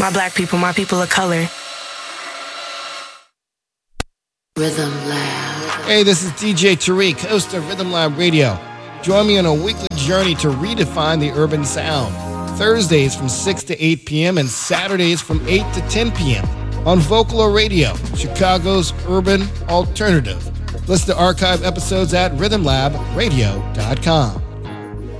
my black people, my people of color. Rhythm Lab. Hey, this is DJ Tariq, host of Rhythm Lab Radio. Join me on a weekly journey to redefine the urban sound. Thursdays from 6 to 8 p.m. and Saturdays from 8 to 10 p.m. on Vocalo Radio, Chicago's urban alternative. Listen to archive episodes at rhythmlabradio.com.